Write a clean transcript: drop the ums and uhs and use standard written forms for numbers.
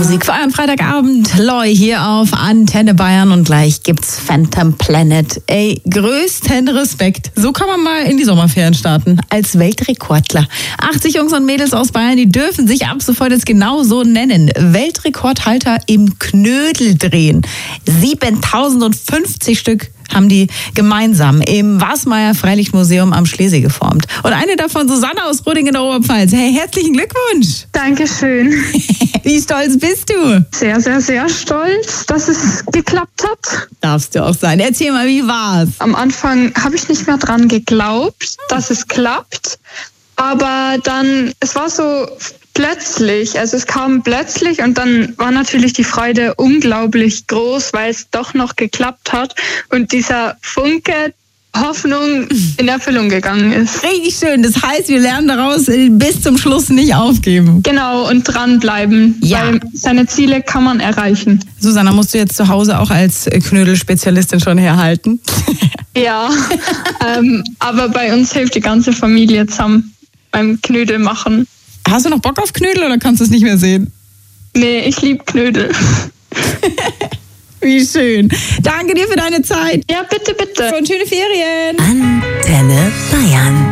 Musik für euren Freitagabend. Loi hier auf Antenne Bayern und gleich gibt's Phantom Planet. Ey, größten Respekt. So kann man mal in die Sommerferien starten. Als Weltrekordler. 80 Jungs und Mädels aus Bayern, die dürfen sich ab sofort jetzt genau so nennen. Weltrekordhalter im Knödeldrehen. 7050 Stück haben die gemeinsam im Wasmeier-Freilichtmuseum am Schlesee geformt. Und eine davon, Susanne aus Roding in der Oberpfalz. Hey, herzlichen Glückwunsch! Dankeschön. Wie stolz bist du? Sehr, sehr, sehr stolz, dass es geklappt hat. Darfst du auch sein. Erzähl mal, wie war's? Am Anfang habe ich nicht mehr dran geglaubt, dass es klappt. Aber dann, es war so plötzlich, also es kam plötzlich und dann war natürlich die Freude unglaublich groß, weil es doch noch geklappt hat und dieser Funke Hoffnung in Erfüllung gegangen ist. Richtig schön. Das heißt, wir lernen daraus, bis zum Schluss nicht aufgeben. Genau, und dranbleiben, weil seine Ziele kann man erreichen. Susanna, musst du jetzt zu Hause auch als Knödelspezialistin schon herhalten? Ja, aber bei uns hilft die ganze Familie zusammen beim Knödel machen. Hast du noch Bock auf Knödel oder kannst du es nicht mehr sehen? Nee, ich liebe Knödel. Wie schön. Danke dir für deine Zeit. Ja, bitte, bitte. Und schöne Ferien. Antenne Bayern.